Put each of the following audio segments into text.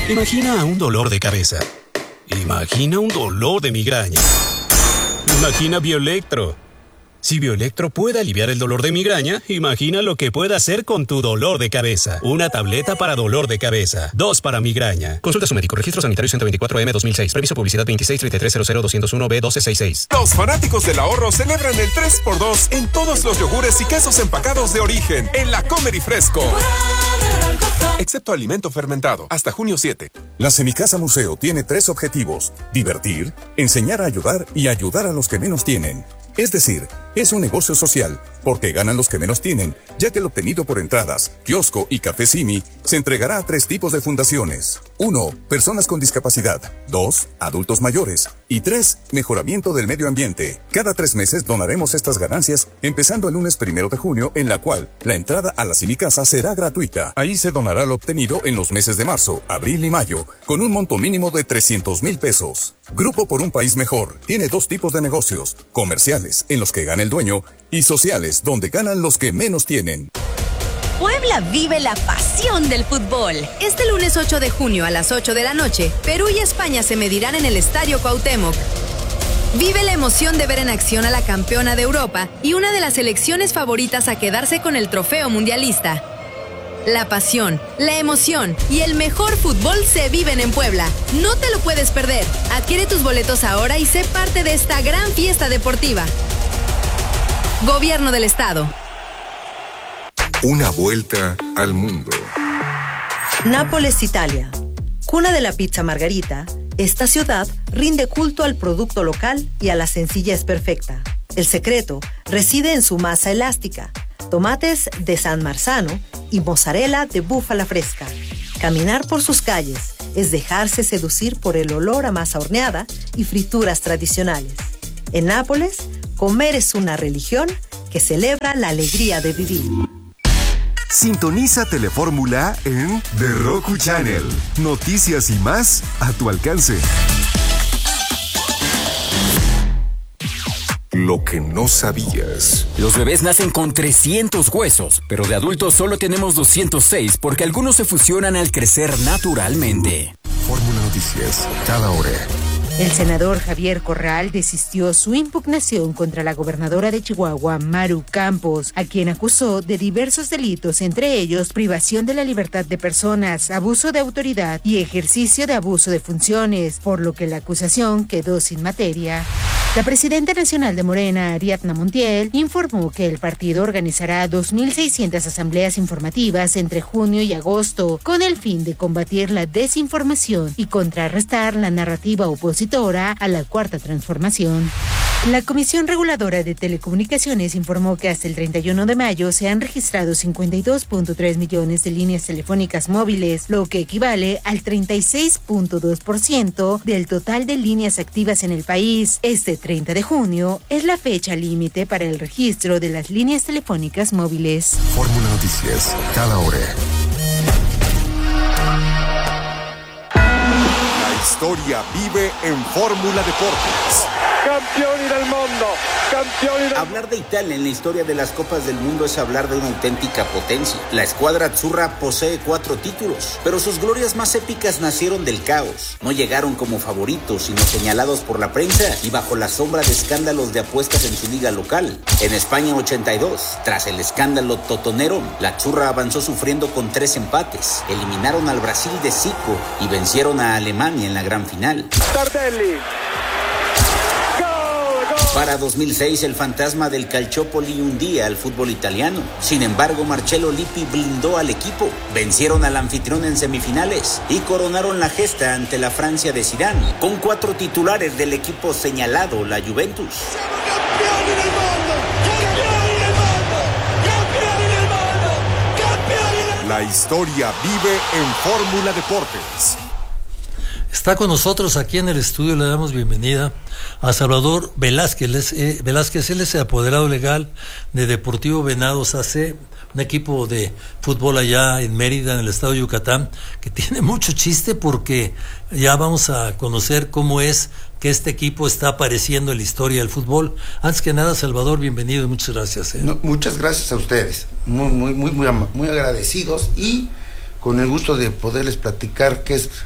Imagina un dolor de cabeza. Imagina un dolor de migraña. Imagina Bioelectro. Si Bioelectro puede aliviar el dolor de migraña, imagina lo que puede hacer con tu dolor de cabeza. Una tableta para dolor de cabeza. 2 para migraña. Consulta a su médico. Registro sanitario 124M 2006. Previso publicidad 2633000201B1266. Los fanáticos del ahorro celebran el 3x2 en todos los yogures y quesos empacados de origen en la Comer y Fresco. Excepto alimento fermentado. Hasta junio 7. La Semicasa Museo tiene 3 objetivos: divertir, enseñar a ayudar y ayudar a los que menos tienen. Es decir, es un negocio social, porque ganan los que menos tienen, ya que el obtenido por entradas, kiosco y café Simi se entregará a 3 tipos de fundaciones. 1. Personas con discapacidad. 2. Adultos mayores. Y 3. Mejoramiento del medio ambiente. Cada 3 meses donaremos estas ganancias, empezando el lunes 1 de junio, en la cual la entrada a la Semicasa será gratuita. Ahí se donará lo obtenido en los meses de marzo, abril y mayo, con un monto mínimo de 300,000 pesos. Grupo por un País Mejor tiene 2 tipos de negocios: comerciales, en los que gana el dueño, y sociales, donde ganan los que menos tienen. Puebla vive la pasión del fútbol. Este lunes 8 de junio a las 8 de la noche, Perú y España se medirán en el Estadio Cuauhtémoc. Vive la emoción de ver en acción a la campeona de Europa y una de las selecciones favoritas a quedarse con el trofeo mundialista. La pasión, la emoción y el mejor fútbol se viven en Puebla. No te lo puedes perder. Adquiere tus boletos ahora y sé parte de esta gran fiesta deportiva. Gobierno del Estado. Una vuelta al mundo. Nápoles, Italia. Cuna de la pizza margarita, esta ciudad rinde culto al producto local y a la sencillez perfecta. El secreto reside en su masa elástica, tomates de San Marzano y mozzarella de búfala fresca. Caminar por sus calles es dejarse seducir por el olor a masa horneada y frituras tradicionales. En Nápoles, comer es una religión que celebra la alegría de vivir. Sintoniza Telefórmula en The Roku Channel. Noticias y más a tu alcance. Lo que no sabías. Los bebés nacen con 300 huesos, pero de adultos solo tenemos 206 porque algunos se fusionan al crecer naturalmente. Fórmula Noticias, cada hora. El senador Javier Corral desistió su impugnación contra la gobernadora de Chihuahua, Maru Campos, a quien acusó de diversos delitos, entre ellos privación de la libertad de personas, abuso de autoridad y ejercicio de abuso de funciones, por lo que la acusación quedó sin materia. La presidenta nacional de Morena, Ariadna Montiel, informó que el partido organizará 2.600 asambleas informativas entre junio y agosto, con el fin de combatir la desinformación y contrarrestar la narrativa opositora a la Cuarta Transformación. La Comisión Reguladora de Telecomunicaciones informó que hasta el 31 de mayo se han registrado 52.3 millones de líneas telefónicas móviles, lo que equivale al 36.2% del total de líneas activas en el país. Este 30 de junio es la fecha límite para el registro de las líneas telefónicas móviles. Fórmula Noticias, cada hora. La historia vive en Fórmula Deportes. Campioni del mundo, campioni del... Hablar de Italia en la historia de las Copas del Mundo es hablar de una auténtica potencia. La escuadra azzurra posee 4 títulos, pero sus glorias más épicas nacieron del caos. No llegaron como favoritos, sino señalados por la prensa y bajo la sombra de escándalos de apuestas en su liga local. En España 82, tras el escándalo totonero, la azzurra avanzó sufriendo con 3 empates. Eliminaron al Brasil de Zico y vencieron a Alemania en la gran final. Tardelli. Para 2006, el fantasma del Calciopoli hundía al fútbol italiano. Sin embargo, Marcello Lippi blindó al equipo. Vencieron al anfitrión en semifinales y coronaron la gesta ante la Francia de Zidane, con 4 titulares del equipo señalado, la Juventus. La historia vive en Fórmula Deportes. Está con nosotros aquí en el estudio, le damos bienvenida a Salvador Velázquez. Él es el apoderado legal de Deportivo Venados AC, un equipo de fútbol allá en Mérida, en el estado de Yucatán, que tiene mucho chiste porque ya vamos a conocer cómo es que este equipo está apareciendo en la historia del fútbol. Antes que nada, Salvador, bienvenido y muchas gracias. No, muchas gracias a ustedes, muy agradecidos y con el gusto de poderles platicar qué es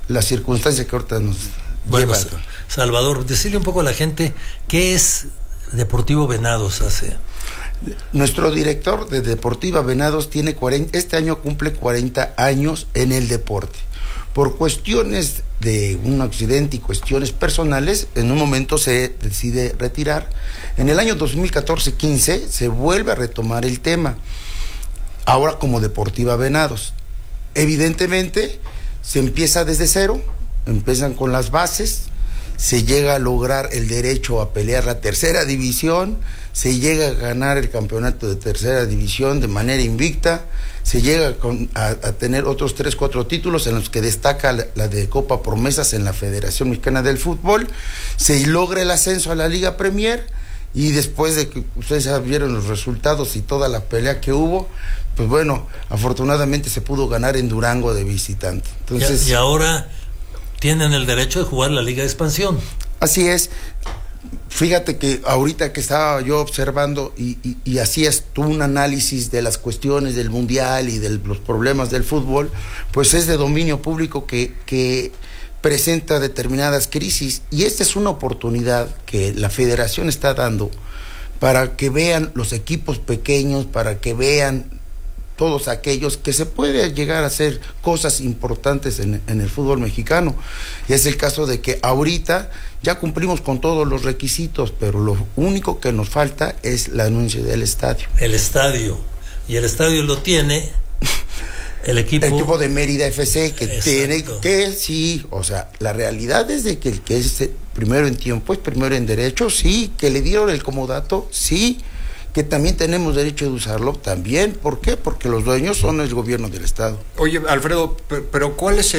la circunstancia que ahorita nos bueno, lleva. Salvador, decirle un poco a la gente qué es Deportivo Venados AC. Nuestro director de Deportiva Venados tiene este año cumple 40 años en el deporte. Por cuestiones de un accidente y cuestiones personales, en un momento se decide retirar. En el año 2014-15 se vuelve a retomar el tema, ahora como Deportiva Venados. Evidentemente se empieza desde cero, empiezan con las bases, se llega a lograr el derecho a pelear la tercera división, se llega a ganar el campeonato de tercera división de manera invicta, se llega a tener otros 3-4 títulos en los que destaca la de Copa Promesas en la Federación Mexicana del Fútbol, se logra el ascenso a la Liga Premier y después de que ustedes ya vieron los resultados y toda la pelea que hubo, pues bueno, afortunadamente se pudo ganar en Durango de visitante. Entonces, y ahora tienen el derecho de jugar la Liga de Expansión. Así es. Fíjate que ahorita que estaba yo observando y hacías tú un análisis de las cuestiones del mundial y de los problemas del fútbol, pues es de dominio público que presenta determinadas crisis, y esta es una oportunidad que la federación está dando para que vean los equipos pequeños, para que vean todos aquellos que se puede llegar a hacer cosas importantes en el fútbol mexicano. Y es el caso de que ahorita ya cumplimos con todos los requisitos, pero lo único que nos falta es el anuncio del estadio. El estadio. Y el estadio lo tiene el equipo de Mérida FC, que exacto. Tiene que, sí, o sea, la realidad es de que el que es primero en tiempo es primero en derecho, sí, que le dieron el comodato, sí, que también tenemos derecho de usarlo, también. ¿Por qué? Porque los dueños son el gobierno del estado. Oye, Alfredo, pero ¿cuál es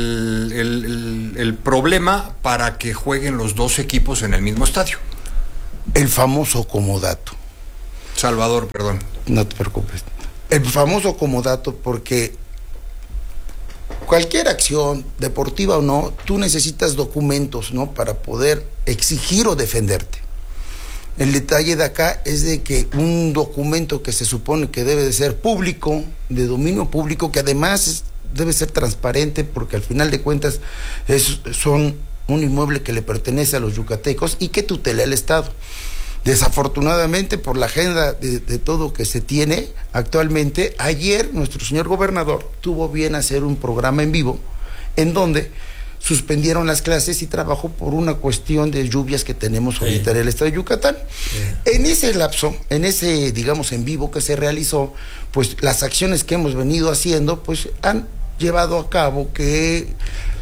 el problema para que jueguen los dos equipos en el mismo estadio? El famoso comodato. Salvador, perdón. No te preocupes. El famoso comodato, porque cualquier acción, deportiva o no, tú necesitas documentos, ¿no?, para poder exigir o defenderte. El detalle de acá es de que un documento que se supone que debe de ser público, de dominio público, que además debe ser transparente, porque al final de cuentas son un inmueble que le pertenece a los yucatecos y que tutela el Estado. Desafortunadamente, por la agenda de todo que se tiene actualmente, ayer nuestro señor gobernador tuvo bien hacer un programa en vivo en donde suspendieron las clases y trabajo por una cuestión de lluvias que tenemos ahorita en el estado de Yucatán. En ese lapso, en ese, digamos, en vivo que se realizó, pues las acciones que hemos venido haciendo, pues han llevado a cabo que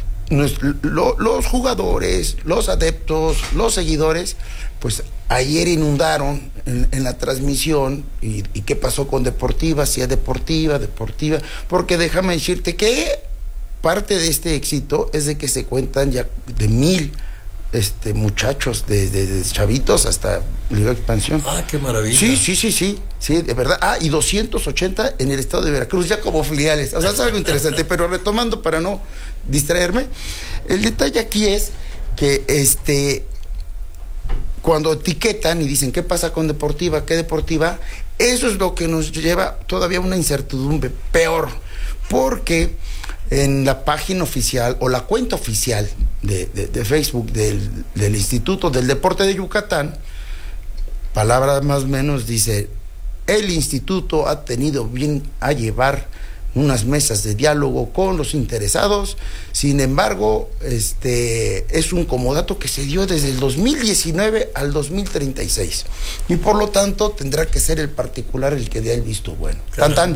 los jugadores, los adeptos, los seguidores, pues ayer inundaron en la transmisión. ¿Y qué pasó con Deportiva? Si es Deportiva, porque déjame decirte que parte de este éxito es de que se cuentan ya de 1,000 muchachos, desde chavitos hasta Liga de Expansión. Ah, qué maravilla. Sí, de verdad. Y 280 en el estado de Veracruz, ya como filiales. O sea, es algo interesante, pero retomando para no distraerme, el detalle aquí es que cuando etiquetan y dicen, ¿qué pasa con Deportiva? ¿Qué Deportiva? Eso es lo que nos lleva todavía a una incertidumbre peor, porque en la página oficial o la cuenta oficial de Facebook del Instituto del Deporte de Yucatán, palabras más o menos dice: el instituto ha tenido bien a llevar unas mesas de diálogo con los interesados, sin embargo, es un comodato que se dio desde el 2019 al 2036, y por lo tanto tendrá que ser el particular el que dé el visto bueno. Tan.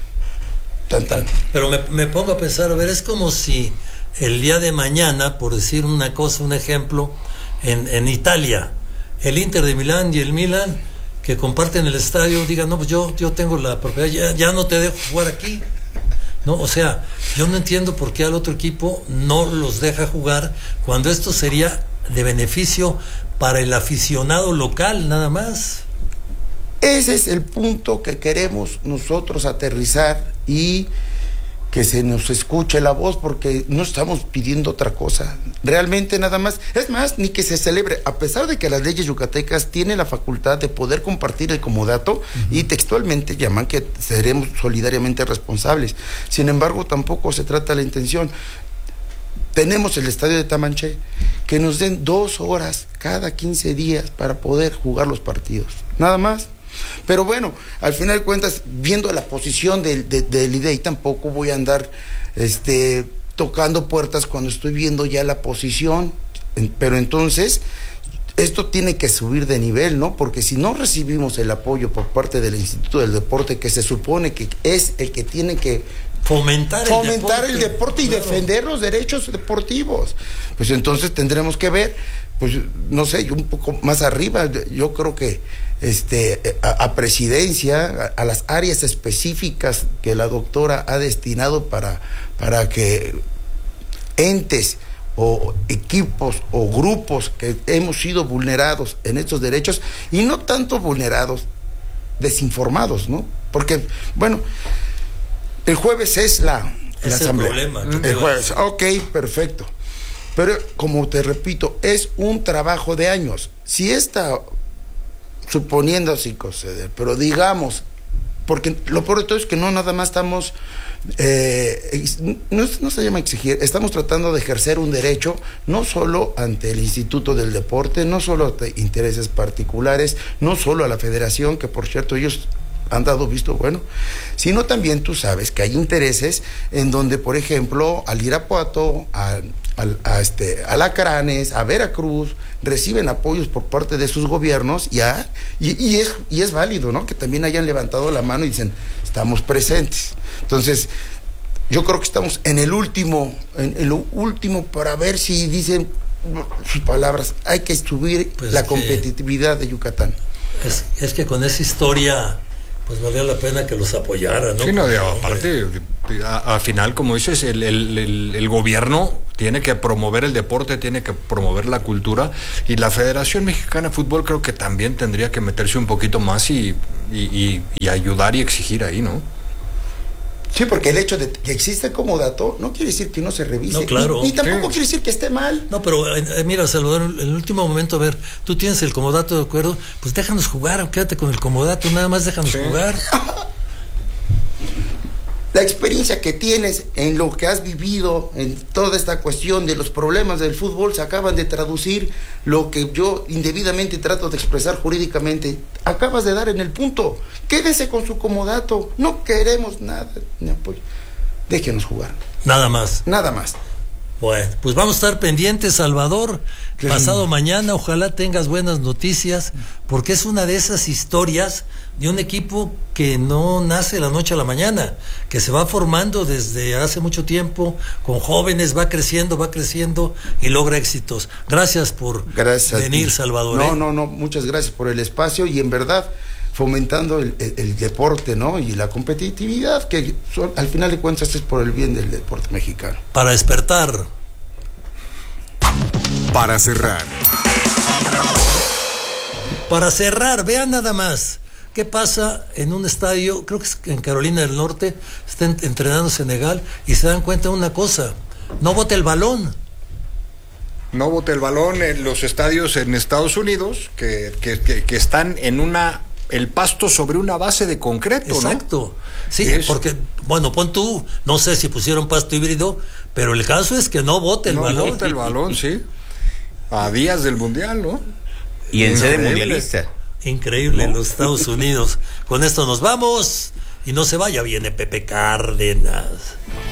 Pero me pongo a pensar, a ver, es como si el día de mañana, por decir una cosa, un ejemplo, en Italia, el Inter de Milán y el Milan, que comparten el estadio, digan, no, pues yo tengo la propiedad, ya no te dejo jugar aquí. No, o sea, yo no entiendo por qué al otro equipo no los deja jugar, cuando esto sería de beneficio para el aficionado local, nada más. Ese es el punto que queremos nosotros aterrizar y que se nos escuche la voz, porque no estamos pidiendo otra cosa, realmente nada más. Es más, ni que se celebre, a pesar de que las leyes yucatecas tienen la facultad de poder compartir el comodato, y textualmente llaman que seremos solidariamente responsables. Sin embargo, tampoco se trata la intención. tenemos el estadio de Tamanché, que nos den 2 horas cada 15 días para poder jugar los partidos, nada más. Pero bueno, al final de cuentas, viendo la posición del IDEI, tampoco voy a andar tocando puertas cuando estoy viendo ya la posición, pero entonces esto tiene que subir de nivel, ¿no? Porque si no recibimos el apoyo por parte del Instituto del Deporte, que se supone que es el que tiene que fomentar el deporte y defender los derechos deportivos, pues entonces tendremos que ver, pues no sé, un poco más arriba. Yo creo que a presidencia, a las áreas específicas que la doctora ha destinado para que entes o equipos o grupos que hemos sido vulnerados en estos derechos, y no tanto vulnerados, desinformados, ¿no? Porque, bueno, el jueves es la asamblea. El jueves, ok, perfecto. Pero, como te repito, es un trabajo de años. Si suponiendo así conceder, pero digamos, porque lo peor de todo es que no nada más estamos, no se llama exigir, estamos tratando de ejercer un derecho, no solo ante el Instituto del Deporte, no solo ante intereses particulares, no solo a la federación, que por cierto ellos han dado visto bueno, sino también tú sabes que hay intereses en donde, por ejemplo, al Irapuato, a Alacranes, a Veracruz, reciben apoyos por parte de sus gobiernos, y es válido, ¿no? Que también hayan levantado la mano y dicen, estamos presentes. Entonces, yo creo que estamos en lo último para ver si dicen sus palabras. Hay que subir la competitividad de Yucatán. Es que con esa historia, pues valía la pena que los apoyara, ¿no? Sí, no, aparte, al final, como dices, el gobierno tiene que promover el deporte, tiene que promover la cultura, y la Federación Mexicana de Fútbol creo que también tendría que meterse un poquito más y ayudar y exigir ahí, ¿no? Sí, porque el hecho de que existe comodato no quiere decir que no se revise. No, claro. Ni tampoco quiere decir que esté mal. No, pero mira, Salvador, en el último momento, a ver, tú tienes el comodato, ¿de acuerdo? Pues déjanos jugar, quédate con el comodato, nada más déjanos jugar. La experiencia que tienes en lo que has vivido, en toda esta cuestión de los problemas del fútbol, se acaban de traducir lo que yo indebidamente trato de expresar jurídicamente. Acabas de dar en el punto. Quédese con su comodato. No queremos nada ni apoyo. Déjenos jugar. Nada más. Nada más. Bueno, pues vamos a estar pendientes, Salvador. Pasado mañana, ojalá tengas buenas noticias, porque es una de esas historias de un equipo que no nace de la noche a la mañana, que se va formando desde hace mucho tiempo, con jóvenes, va creciendo y logra éxitos. Gracias por venir, Salvador. No, muchas gracias por el espacio, y en verdad fomentando el deporte, ¿no? Y la competitividad, que al final de cuentas es por el bien del deporte mexicano. Para despertar. Para cerrar, vean nada más qué pasa en un estadio, creo que es en Carolina del Norte, están entrenando Senegal, y se dan cuenta de una cosa: no bote el balón. No bote el balón en los estadios en Estados Unidos, que están en el pasto sobre una base de concreto, ¿no? Exacto. Sí, porque, bueno, pon tú, no sé si pusieron pasto híbrido, pero el caso es que no bote el balón. No bote el balón, sí. A días del Mundial, ¿no? Y en sede mundialista. Increíble, en los Estados Unidos. Con esto nos vamos, y no se vaya, viene Pepe Cárdenas.